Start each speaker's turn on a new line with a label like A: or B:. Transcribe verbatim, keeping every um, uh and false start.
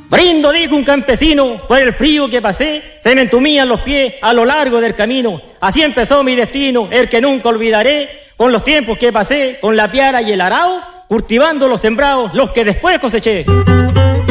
A: Brindo, dijo un campesino, por el frío que pasé, se me entumían los pies a lo largo del camino. Así empezó mi destino, el que nunca olvidaré, con los tiempos que pasé, con la piara y el arao, cultivando los sembrados, los que después coseché.